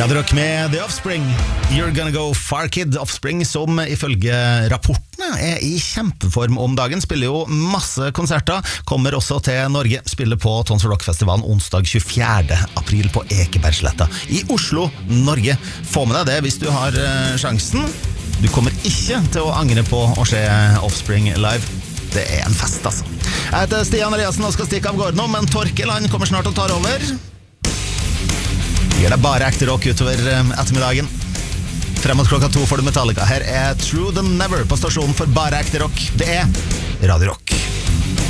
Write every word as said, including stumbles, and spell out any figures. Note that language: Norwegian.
Radio Rock med The Offspring. You're gonna go far, kid. Offspring, som ifølge rapportene er i kjempeform om dagen, spiller jo masse konserter. Kommer også til Norge. Spiller på Tons for Rock-festivalen onsdag tjuefjerde april på Ekebergsletta i Oslo, Norge. Få med deg det hvis du har uh, sjansen. Du kommer ikke til å angre på å se Offspring live. Det er en fest, altså. Jeg heter Stian Eliassen og skal stikke av gården nå, men Torkel, han kommer snart og tar over. Gjør det bare ekte rock utover ettermiddagen. Frem mot klokka to får du Metallica. Her er True Than Never på stasjonen for bare ekte rock. Det er Radio Rock.